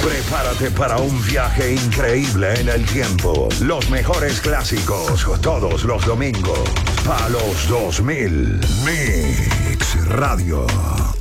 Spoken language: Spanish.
Prepárate para un viaje increíble en el tiempo. Los mejores clásicos todos los domingos. A los 2000. Mix Radio.